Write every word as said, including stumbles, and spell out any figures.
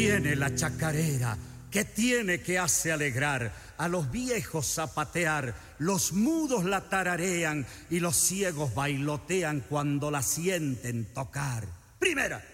Viene la chacarera, que tiene que hace alegrar a los viejos zapatear, los mudos la tararean y los ciegos bailotean cuando la sienten tocar. Primera.